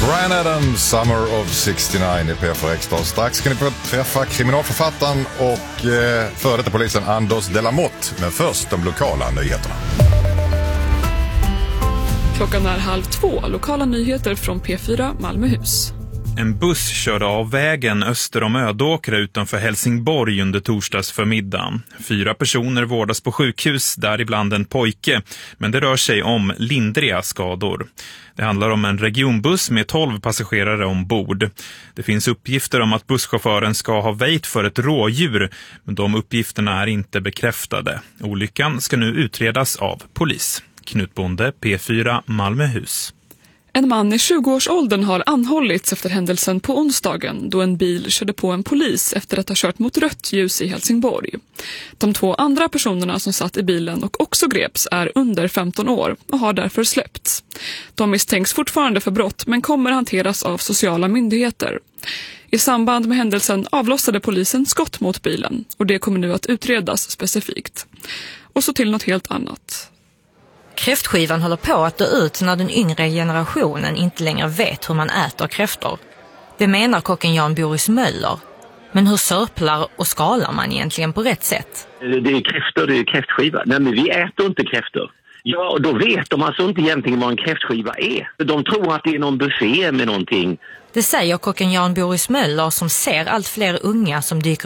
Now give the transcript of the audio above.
Bryan Adams, Summer of 69 i P4 Extra. Strax ska ni få träffa kriminalförfattaren och före detta polisen Anders Delamotte. Men först de lokala nyheterna. Klockan är 1:30. Lokala nyheter från P4 Malmöhus. En buss körde av vägen öster om Ödåkra utanför Helsingborg under torsdags förmiddagen. 4 personer vårdas på sjukhus, däribland en pojke, men det rör sig om lindriga skador. Det handlar om en regionbuss med 12 passagerare ombord. Det finns uppgifter om att busschauffören ska ha väjt för ett rådjur, men de uppgifterna är inte bekräftade. Olyckan ska nu utredas av polis. Knut Bonde, P4 Malmöhus. En man i 20-årsåldern har anhållits efter händelsen på onsdagen då en bil körde på en polis efter att ha kört mot rött ljus i Helsingborg. De 2 andra personerna som satt i bilen och också greps är under 15 år och har därför släppts. De misstänks fortfarande för brott men kommer hanteras av sociala myndigheter. I samband med händelsen avlossade polisen skott mot bilen och det kommer nu att utredas specifikt. Och så till något helt annat. Kräftskivan håller på att dö ut när den yngre generationen inte längre vet hur man äter kräftor. Det menar kocken Jan Boris Möller. Men hur sörplar och skalar man egentligen på rätt sätt? Det är kräftor, det är kräftskiva. Nej, men vi äter inte kräftor. Ja, då vet de alltså inte egentligen vad en kräftskiva är. De tror att det är någon buffé med någonting. Det säger kocken Jan Boris Möller som ser allt fler unga som dyker